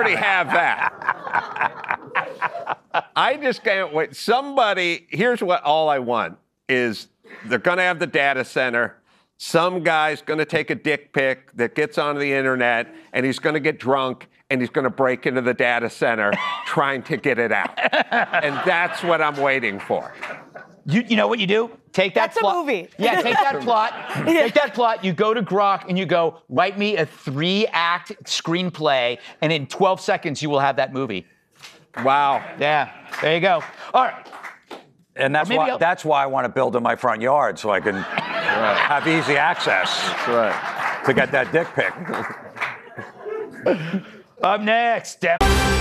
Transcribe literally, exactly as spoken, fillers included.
already have that. I just can't wait. Somebody, here's what all I want is they're going to have the data center. Some guy's going to take a dick pic that gets onto the internet, and he's going to get drunk, and he's going to break into the data center trying to get it out. And that's what I'm waiting for. You, you know what you do? Take that That's plot. a movie. Yeah, take that plot. Take that plot. You go to Grok and you go, write me a three-act screenplay, and in twelve seconds you will have that movie. Wow. Yeah, there you go. All right. And that's Maybe why I'll- that's why I want to build in my front yard so I can have easy access That's right. to get that dick pic. Up next, Steph.